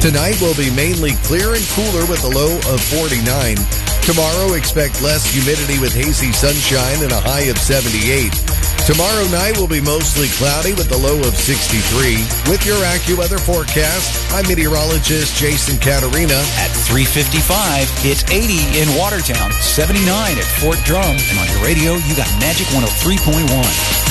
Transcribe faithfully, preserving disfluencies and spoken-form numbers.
Tonight will be mainly clear and cooler with a low of forty-nine. Tomorrow, expect less humidity with hazy sunshine and a high of seventy-eight. Tomorrow night will be mostly cloudy with a low of sixty-three. With your AccuWeather forecast, I'm meteorologist Jason Caterina. At three fifty-five, it's eighty in Watertown, seventy-nine at Fort Drum. And on your radio, you got Magic one oh three point one.